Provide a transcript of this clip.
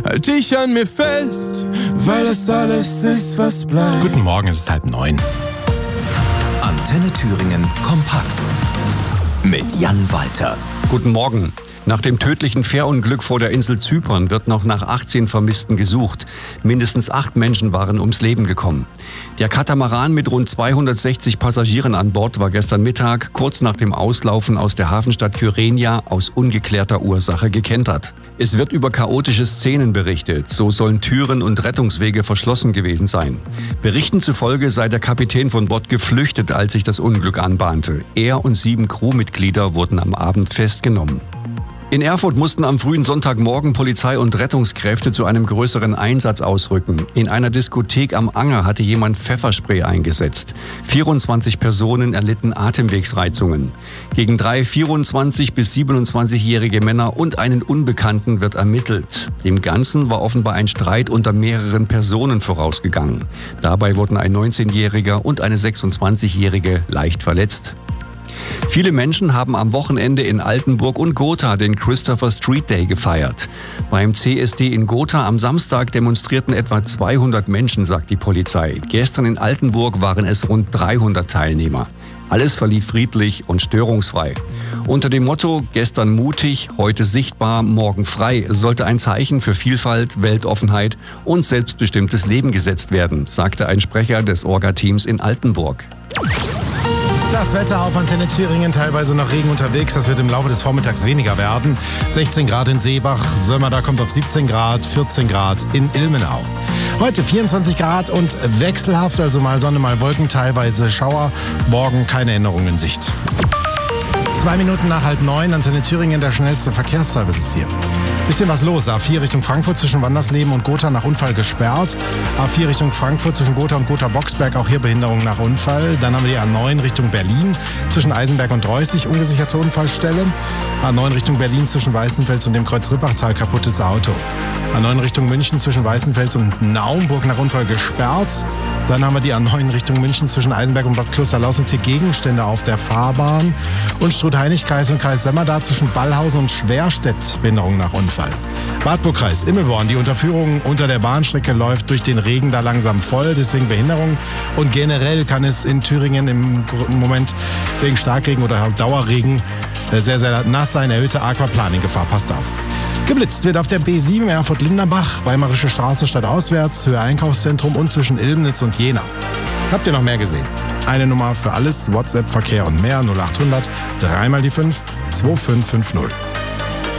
halt dich an mir fest, weil das alles ist, was bleibt. Guten Morgen, es ist 8:30. Antenne Thüringen kompakt mit Jan Walter. Guten Morgen. Nach dem tödlichen Fährunglück vor der Insel Zypern wird noch nach 18 Vermissten gesucht. Mindestens 8 Menschen waren ums Leben gekommen. Der Katamaran mit rund 260 Passagieren an Bord war gestern Mittag, kurz nach dem Auslaufen aus der Hafenstadt Kyrenia, aus ungeklärter Ursache gekentert. Es wird über chaotische Szenen berichtet. So sollen Türen und Rettungswege verschlossen gewesen sein. Berichten zufolge sei der Kapitän von Bord geflüchtet, als sich das Unglück anbahnte. Er und 7 Crewmitglieder wurden am Abend festgenommen. In Erfurt mussten am frühen Sonntagmorgen Polizei und Rettungskräfte zu einem größeren Einsatz ausrücken. In einer Diskothek am Anger hatte jemand Pfefferspray eingesetzt. 24 Personen erlitten Atemwegsreizungen. Gegen 3 24- bis 27-jährige Männer und einen Unbekannten wird ermittelt. Dem Ganzen war offenbar ein Streit unter mehreren Personen vorausgegangen. Dabei wurden ein 19-Jähriger und eine 26-jährige leicht verletzt. Viele Menschen haben am Wochenende in Altenburg und Gotha den Christopher Street Day gefeiert. Beim CSD in Gotha am Samstag demonstrierten etwa 200 Menschen, sagt die Polizei. Gestern in Altenburg waren es rund 300 Teilnehmer. Alles verlief friedlich und störungsfrei. Unter dem Motto "Gestern mutig, heute sichtbar, morgen frei" sollte ein Zeichen für Vielfalt, Weltoffenheit und selbstbestimmtes Leben gesetzt werden, sagte ein Sprecher des Orga-Teams in Altenburg. Das Wetter auf Antenne Thüringen, teilweise noch Regen unterwegs. Das wird im Laufe des Vormittags weniger werden. 16 Grad in Seebach, Sömmerda kommt auf 17 Grad, 14 Grad in Ilmenau. Heute 24 Grad und wechselhaft, also mal Sonne, mal Wolken, teilweise Schauer. Morgen keine Änderung in Sicht. 2 Minuten nach 8:30, Antenne Thüringen, der schnellste Verkehrsservice ist hier. Bisschen was los. A4 Richtung Frankfurt zwischen Wandersleben und Gotha nach Unfall gesperrt. A4 Richtung Frankfurt zwischen Gotha und Gotha-Boxberg, auch hier Behinderung nach Unfall. Dann haben wir die A9 Richtung Berlin zwischen Eisenberg und Dreußig, ungesicherte Unfallstelle. A9 Richtung Berlin zwischen Weißenfels und dem Kreuz Rippachtal, kaputtes Auto. A9 Richtung München zwischen Weißenfels und Naumburg nach Unfall gesperrt. Dann haben wir die A9 Richtung München zwischen Eisenberg und Bad Klosterlausitz, hier Gegenstände auf der Fahrbahn. Und Struth-Heinig-Kreis und Kreis Sömmerda zwischen Ballhausen und Schwerstedt, Behinderung nach Unfall. Wartburg-Kreis, Immelborn, die Unterführung unter der Bahnstrecke läuft durch den Regen da langsam voll, deswegen Behinderung. Und generell kann es in Thüringen im Moment wegen Starkregen oder Dauerregen sehr, sehr nass sein, erhöhte Aquaplaning-Gefahr, passt auf. Geblitzt wird auf der B7 Erfurt-Linderbach, Weimarische Straße stadtauswärts, Höhe Einkaufszentrum und zwischen Ilmenitz und Jena. Habt ihr noch mehr gesehen? Eine Nummer für alles, WhatsApp, Verkehr und mehr, 0800 3 mal die 5 2550.